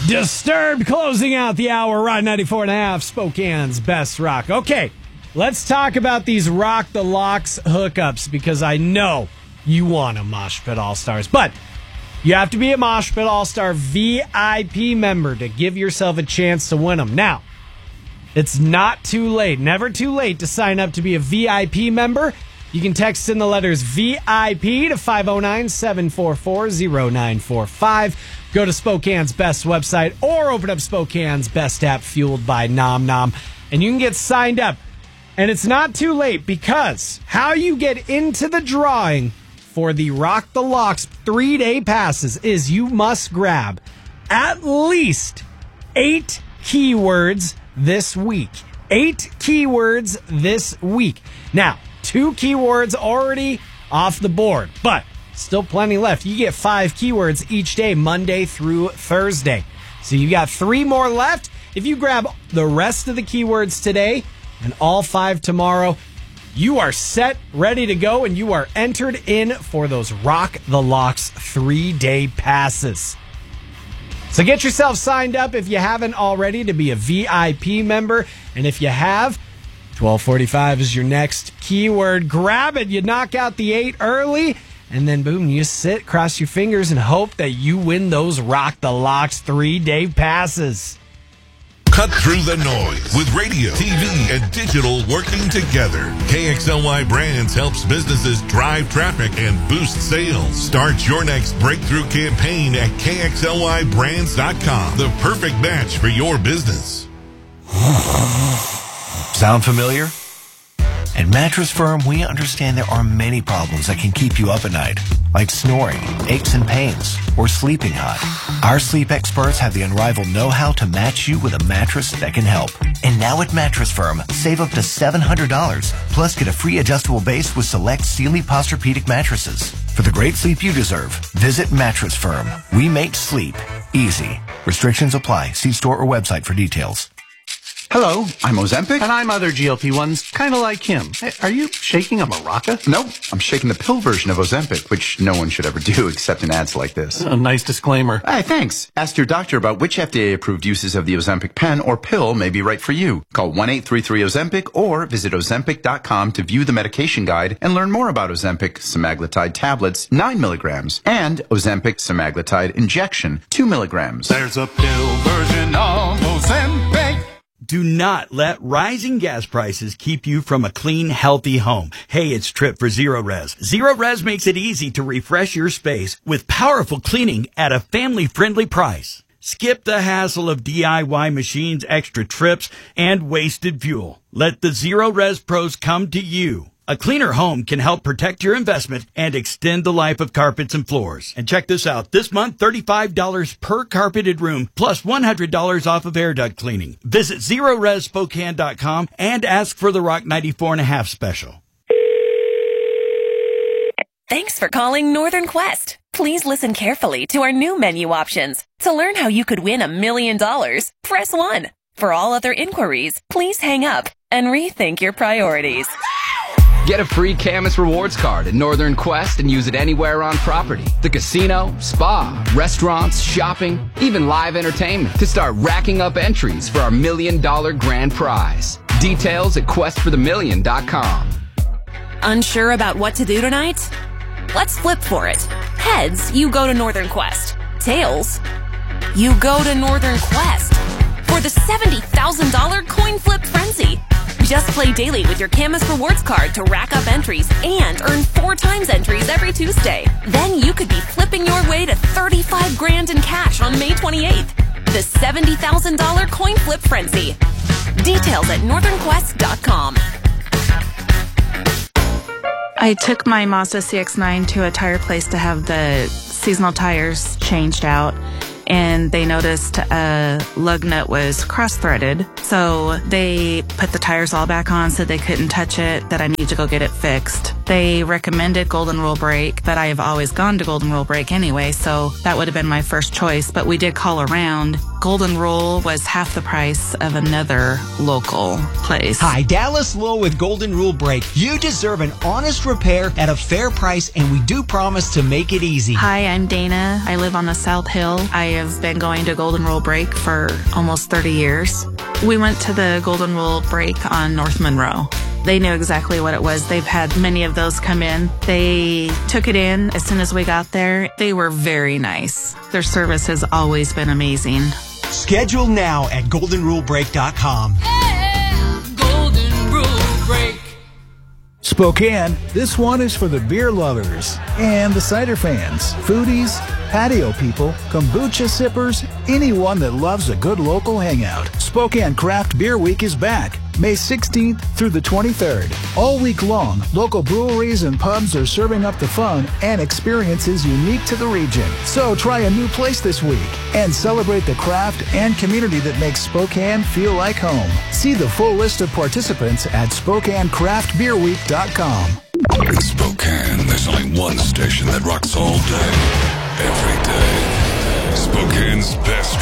Disturbed closing out the hour, Rod 94.5, Spokane's best rock. Okay, let's talk about these Rock the Locks hookups because I know you want a Mosh Pit All-Stars, but you have to be a Mosh Pit All-Star VIP member to give yourself a chance to win them. Now, it's not too late, never too late to sign up to be a VIP member. You can text in the letters VIP to 509-744-0945. Go to Spokane's Best website or open up Spokane's Best app fueled by Nom Nom, and you can get signed up. And it's not too late because how you get into the drawing for the Rock the Locks 3-day passes is you must grab at least 8 keywords this week. 8 keywords this week. Now, 2 keywords already off the board, but still plenty left. You get 5 keywords each day, Monday through Thursday. So you got 3 more left. If you grab the rest of the keywords today and all 5 tomorrow, you are set, ready to go, and you are entered in for those Rock the Locks 3-day passes. So get yourself signed up if you haven't already to be a VIP member. And if you have, 1245 is your next keyword. Grab it. You knock out the 8 early, and then boom, you sit, cross your fingers, and hope that you win those Rock the Locks 3-day passes. Cut through the noise with radio, TV, and digital working together. KXLY Brands helps businesses drive traffic and boost sales. Start your next breakthrough campaign at KXLYBrands.com. The perfect match for your business. Sound familiar? At Mattress Firm, we understand there are many problems that can keep you up at night, like snoring, aches and pains, or sleeping hot. Our sleep experts have the unrivaled know-how to match you with a mattress that can help. And now at Mattress Firm, save up to $700, plus get a free adjustable base with select Sealy Posturepedic mattresses. For the great sleep you deserve, visit Mattress Firm. We make sleep easy. Restrictions apply. See store or website for details. Hello, I'm Ozempic. And I'm other GLP-1s, kind of like him. Hey, are you shaking a maraca? Nope, I'm shaking the pill version of Ozempic, which no one should ever do except in ads like this. A nice disclaimer. Hey, thanks. Ask your doctor about which FDA-approved uses of the Ozempic pen or pill may be right for you. Call 1-833-OZEMPIC or visit Ozempic.com to view the medication guide and learn more about Ozempic semaglutide tablets, 9 milligrams, and Ozempic semaglutide injection, 2 milligrams. There's a pill version of Ozempic. Do not let rising gas prices keep you from a clean, healthy home. Hey, it's Trip for Zero Res. Zero Res makes it easy to refresh your space with powerful cleaning at a family-friendly price. Skip the hassle of DIY machines, extra trips, and wasted fuel. Let the Zero Res pros come to you. A cleaner home can help protect your investment and extend the life of carpets and floors. And check this out. This month, $35 per carpeted room, plus $100 off of air duct cleaning. Visit ZeroResSpokane.com and ask for the Rock 94.5 special. Thanks for calling Northern Quest. Please listen carefully to our new menu options. To learn how you could win $1 million, press 1. For all other inquiries, please hang up and rethink your priorities. Get a free Camus Rewards card at Northern Quest and use it anywhere on property. The casino, spa, restaurants, shopping, even live entertainment to start racking up entries for our $1 million grand prize. Details at questforthemillion.com. Unsure about what to do tonight? Let's flip for it. Heads, you go to Northern Quest. Tails, you go to Northern Quest for the $70,000 coin flip frenzy. Just play daily with your Camus Rewards card to rack up entries and earn 4 times entries every Tuesday. Then you could be flipping your way to $35 grand in cash on May 28th. The $70,000 coin flip frenzy. Details at northernquest.com. I took my Mazda CX-9 to a tire place to have the seasonal tires changed out, and they noticed a lug nut was cross-threaded. So they put the tires all back on so they couldn't touch it, that I need to go get it fixed. They recommended Golden Rule Brake, but I have always gone to Golden Rule Brake anyway, so that would have been my first choice. But we did call around, Golden Rule was half the price of another local place. Hi, Dallas Lowe with Golden Rule Brake. You deserve an honest repair at a fair price, and we do promise to make it easy. Hi, I'm Dana. I live on the South Hill. I have been going to Golden Rule Brake for almost 30 years. We went to the Golden Rule Brake on North Monroe. They knew exactly what it was. They've had many of those come in. They took it in as soon as we got there. They were very nice. Their service has always been amazing. Schedule now at goldenrulebrake.com. Yeah, Golden Rule Brake. Spokane, this one is for the beer lovers and the cider fans, foodies, patio people, kombucha sippers, anyone that loves a good local hangout. Spokane Craft Beer Week is back, May 16th through the 23rd. All week long, local breweries and pubs are serving up the fun and experiences unique to the region. So try a new place this week and celebrate the craft and community that makes Spokane feel like home. See the full list of participants at SpokaneCraftBeerWeek.com. In Spokane, there's only one station that rocks all day, every day. Spokane's best